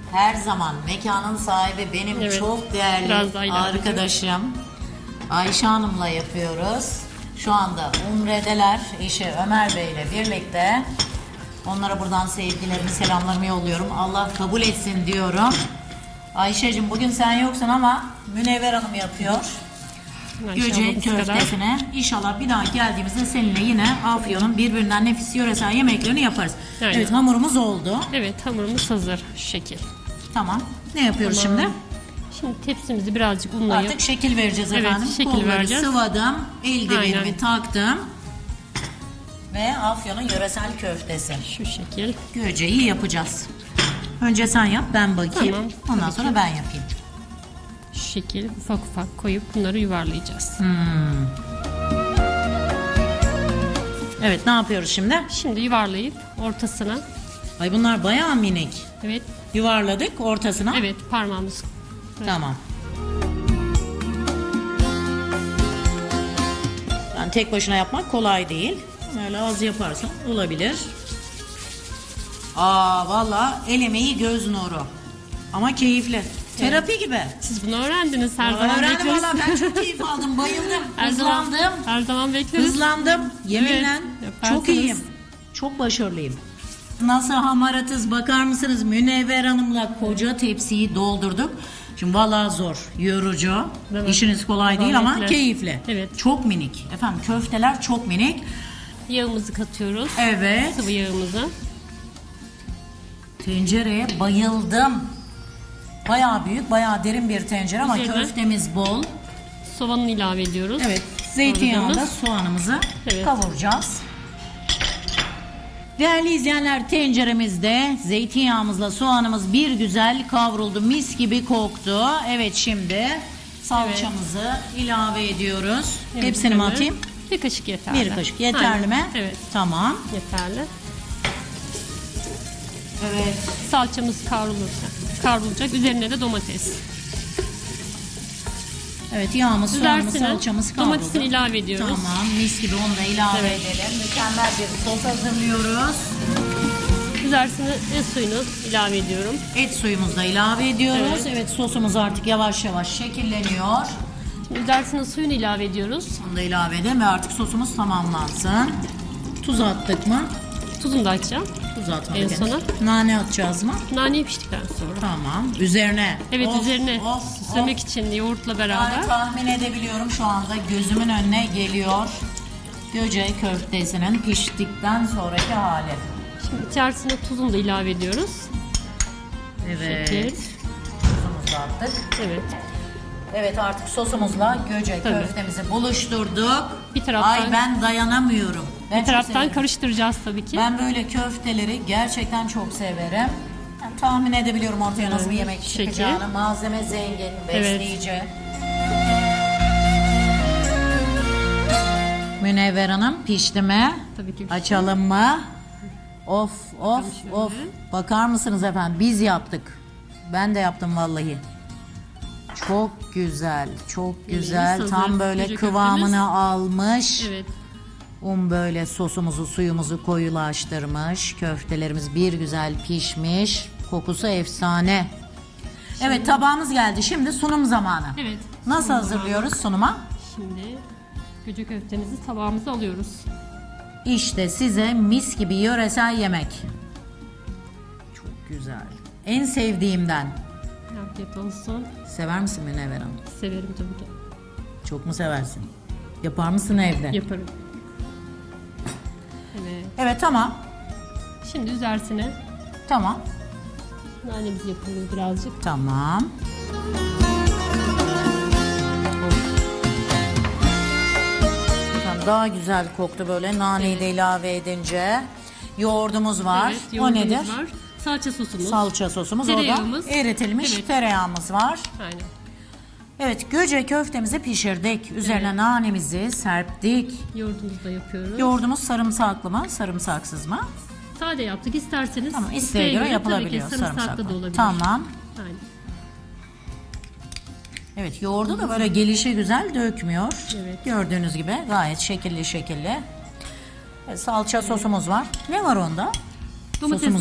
her zaman mekanın sahibi benim Evet. çok değerli Biraz daha ileride. arkadaşım Ayşe Hanım'la yapıyoruz. Şu anda Umre'deler. Eşi Ömer Bey ile birlikte. Onlara buradan sevgilerimi, selamlarımı yolluyorum. Allah kabul etsin diyorum. Ayşe'cim bugün sen yoksun ama Münevver Hanım yapıyor. Göcek köftesini. İnşallah bir daha geldiğimizde seninle yine Afyon'un birbirinden nefis yöresel yemeklerini yaparız. Aynen. Evet, hamurumuz oldu. Evet, hamurumuz hazır şu şekil. Tamam. Ne yapıyoruz Tamam. şimdi? Şimdi tepsimizi birazcık unlayıp Artık şekil vereceğiz Evet, efendim. şekil Kolları vereceğiz. sıvadım. Eldivenimi Aynen. taktım. Ve Afyon'un yöresel köftesi. şu şekil. Göceği yapacağız. Önce sen yap, ben bakayım. Tamam, Ondan tabii sonra ki. ben yapayım. Şu şekil ufak ufak koyup bunları yuvarlayacağız. Evet, ne yapıyoruz şimdi? Şimdi yuvarlayıp ortasına, Ay bunlar bayağı minik. evet, Yuvarladık ortasına. evet parmağımız. Tamam. Yani tek başına yapmak kolay değil. Öyle az yaparsan olabilir. Valla el emeği göz nuru. Ama keyifli. Terapi gibi. Siz bunu öğrendiniz, her zaman Öğrendim bekleriz. valla, ben çok keyif aldım, bayıldım. Her zaman, Hızlandım. her zaman bekleriz. Hızlandım. Yeminle Evet, yaparsınız. çok iyiyim. Çok başarılıyım. Nasıl hamaratız bakar mısınız? Münevver Hanım'la koca tepsiyi doldurduk. Şimdi vallahi zor, yorucu. Değil mi? İşiniz kolay değil ama Zahmetli. keyifli. Evet. Çok minik. Efendim köfteler çok minik. Yağımızı katıyoruz. Evet. Sıvı yağımızı. Tencereye bayıldım. Bayağı büyük, bayağı derin bir tencere ama Üzerine- köftemiz bol. Soğanını ilave ediyoruz. Evet, zeytinyağında Doğradığımız. soğanımızı Evet. kavuracağız. Değerli izleyenler, tenceremizde zeytinyağımızla soğanımız bir güzel kavruldu. Mis gibi koktu. Evet, şimdi salçamızı ilave ediyoruz. Evet, Hepsini mi evet. atayım? Bir kaşık yeterli. Bir kaşık. Yeterli Aynen. mi? Evet, Tamam. yeterli. Evet. Salçamız kavrulacak. Üzerine de domates. Evet, yağımız, soğanımız, Üzerine salçamız kavruldu. domatesini ilave ediyoruz. Tamam, mis gibi onu da ilave Evet. edelim. Mükemmel bir sos hazırlıyoruz. Üzerine et suyunu ilave ediyorum. Et suyumuzu da ilave ediyoruz. Evet, sosumuz artık yavaş yavaş şekilleniyor. Şimdi üzerine suyunu ilave ediyoruz. Onu da ilave edelim ve artık sosumuz tamamlansın. Tuz attık mı? Tuzunu da atacağım. Tuz atmadık. En henüz. sona. Nane atacağız mı? Naneyi piştikten sonra. Tamam. Üzerine. Evet, Of, üzerine of, süslemek of. için yoğurtla Yani beraber. tahmin edebiliyorum, şu anda gözümün önüne geliyor. Göcek köftesinin piştikten sonraki hali. Şimdi içerisine tuzunu da ilave ediyoruz. Evet. Şekil. Tuzumuzu da attık. Evet. Evet, artık sosumuzla göcek Tabii. köftemizi buluşturduk. Bir taraftan- Ay ben dayanamıyorum. Ben Bir çok taraftan severim. karıştıracağız tabii ki. Ben böyle köfteleri gerçekten çok severim. Yani tahmin edebiliyorum ortaya nasıl bir yemek Şekil. çıkacağını. Malzeme zengin, Evet. besleyici. Münevver Hanım, pişti mi? Tabii ki pişti. Açalım mı? Of of şöyle. of. Bakar mısınız efendim? Biz yaptık. Ben de yaptım vallahi. Çok güzel, çok güzel. hazır. Tam böyle Gece kıvamını köftemiz. almış. Evet. Un böyle sosumuzu, suyumuzu koyulaştırmış. Köftelerimiz bir güzel pişmiş. Kokusu efsane. Evet, tabağımız geldi. Şimdi sunum zamanı. Evet. Nasıl Sunum hazırlıyoruz sunuma? Şimdi göcek köftemizi tabağımıza alıyoruz. İşte size mis gibi yöresel yemek. Çok güzel. En sevdiğimden. Afiyet olsun. Sever misin Münevver Hanım? Severim tabii ki. Çok mu seversin? Yapar mısın evde? Yaparım. Evet. Evet, tamam. Şimdi üzerine Tamam. nanemizi yapıyoruz birazcık. Tamam. Tamam, daha güzel koktu böyle naneyi de ilave edince. Yoğurdumuz var. Evet, O yoğurdumuz nedir? var. Salça sosumuz. Salça sosumuz. Tereyağımız. O da eritilmiş Evet. tereyağımız var. Aynen. Evet, göcek köftemizi pişirdik. Üzerine nanemizi serptik. Yoğurdumuzu da yapıyoruz. Yoğurdumuz sarımsaklı mı, sarımsaksız mı? Sade yaptık. İsterseniz Tamam, isteğe göre yapılabiliyor tabii ki sarımsaklı da olabilir. Tamam. Aynen. Evet, yoğurdu da böyle gelişi güzel dökmüyor. Evet. Gördüğünüz gibi gayet şekilli şekilli. Evet, salça sosumuz var. Ne var onda? Domates Sosumuz